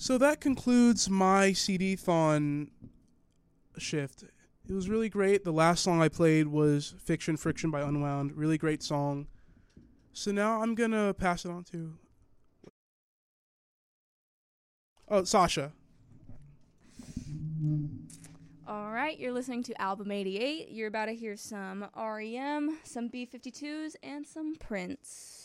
So that concludes my CD-thon shift. It was really great. The last song I played was Fiction Friction by Unwound. Really great song. So now I'm going to pass it on to Sasha. All right, you're listening to Album 88. You're about to hear some REM, some B-52s, and some Prince.